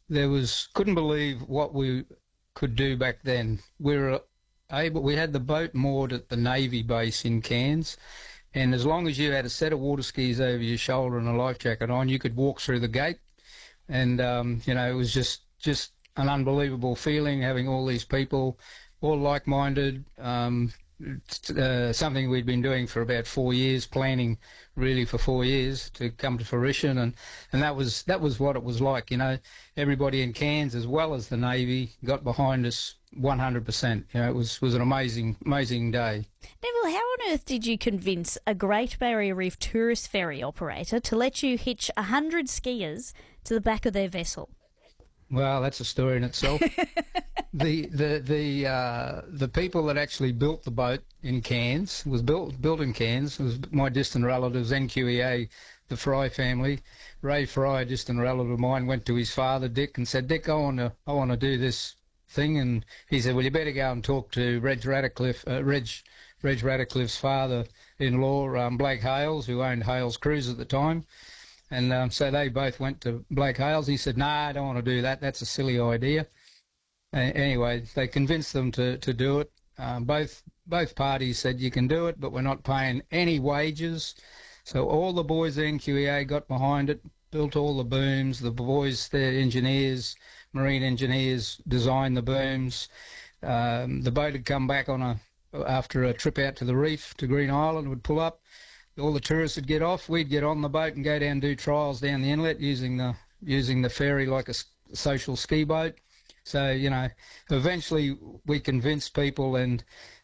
couldn't believe what we could do back then. We had the boat moored at the Navy base in Cairns, and as long as you had a set of water skis over your shoulder and a life jacket on, you could walk through the gate. And it was just an unbelievable feeling having all these people, all like-minded. Something we'd been doing for about 4 years, planning really for 4 years to come to fruition, and that was what it was like. Everybody in Cairns as well as the Navy got behind us 100%. It was an amazing day. Neville, how on earth did you convince a Great Barrier Reef tourist ferry operator to let you hitch 100 skiers to the back of their vessel? Well, that's a story in itself. The people that actually built the boat in Cairns, was built in Cairns, was my distant relatives, NQEA, the Fry family. Ray Fry, a distant relative of mine, went to his father, Dick, and said, Dick, I want to do this thing. And he said, well, you better go and talk to Reg Radcliffe's father-in-law, Blake Hales, who owned Hales Cruise at the time. And so they both went to Blake Hales. He said, I don't want to do that. That's a silly idea. Anyway, they convinced them to do it. Both parties said, you can do it, but we're not paying any wages. So all the boys at NQEA got behind it, built all the booms. The boys, their engineers, marine engineers, designed the booms. The boat had come back after a trip out to the reef to Green Island, would pull up. All the tourists would get off. We'd get on the boat and go down and do trials down the inlet using the ferry like a social ski boat. So eventually we convinced people, and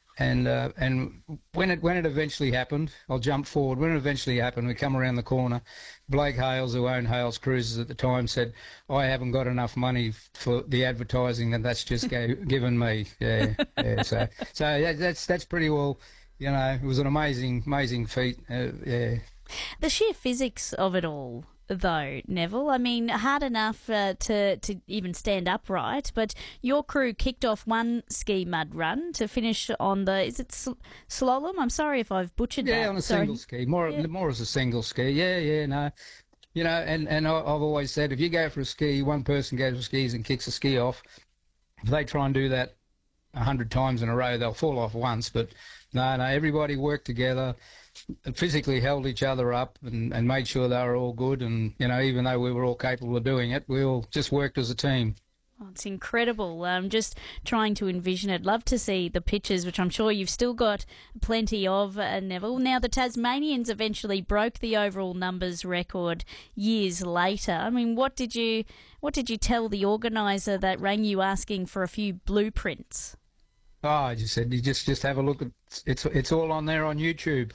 when it eventually happened, I'll jump forward. When it eventually happened, we come around the corner. Blake Hales, who owned Hales Cruises at the time, said, "I haven't got enough money for the advertising, and that's just given me." Yeah. So that's pretty well. It was an amazing feat. Yeah. The sheer physics of it all, though, Neville. I mean, hard enough to even stand upright, but your crew kicked off one ski mud run to finish on is it slalom? I'm sorry if I've butchered that. Yeah, on a single ski. More as a single ski. Yeah, no. And I've always said, if you go for a ski, one person goes for skis and kicks a ski off. If they try and do that 100 times in a row, they'll fall off once, but no, everybody worked together, physically held each other up and made sure they were all good. And, even though we were all capable of doing it, we all just worked as a team. Oh, it's incredible. Just trying to envision it. Love to see the pictures, which I'm sure you've still got plenty of, Neville. Now, the Tasmanians eventually broke the overall numbers record years later. I mean, what did you tell the organiser that rang you asking for a few blueprints? Oh, I just said, you just have a look at it's all on there on YouTube.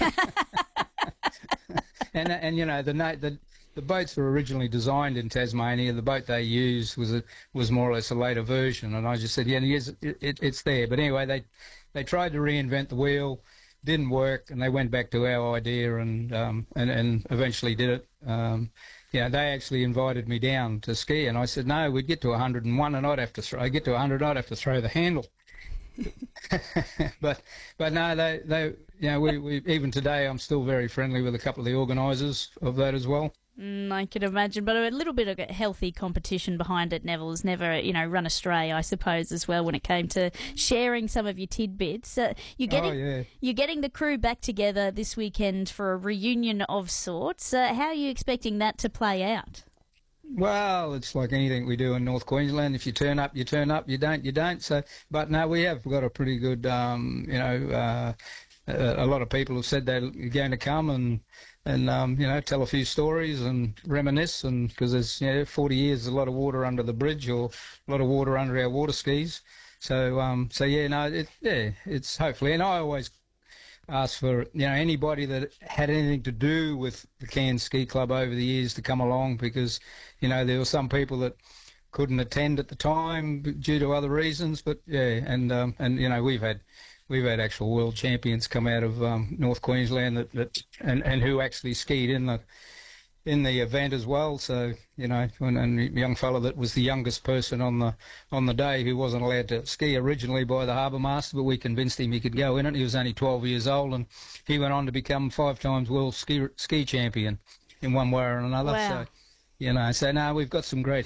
and the boats were originally designed in Tasmania. The boat they used was more or less a later version, and I just said, yes, it's there. But anyway, they tried to reinvent the wheel, didn't work, and they went back to our idea and eventually did it. They actually invited me down to ski, and I said, no, we'd get to 101, and I'd have to throw the handle. but no, they we even today I'm still very friendly with a couple of the organisers of that as well. I can imagine, but a little bit of a healthy competition behind it, Neville, has never, run astray, I suppose, as well when it came to sharing some of your tidbits. You're getting the crew back together this weekend for a reunion of sorts. How are you expecting that to play out? Well, it's like anything we do in North Queensland. If you turn up, you turn up. You don't, you don't. So, but no, we have got a pretty good, a lot of people have said they're going to come and tell a few stories and reminisce, and because there's 40 years, a lot of water under the bridge or a lot of water under our water skis. So it's hopefully, and I always ask for anybody that had anything to do with the Cairns Ski Club over the years to come along, because there were some people that couldn't attend at the time due to other reasons, but we've had actual world champions come out of North Queensland that who actually skied in the event as well. So and a young fella that was the youngest person on the day, who wasn't allowed to ski originally by the harbour master, but we convinced him he could go in it. He was only 12 years old, and he went on to become 5 times world ski champion in one way or another. Wow. So so now we've got some great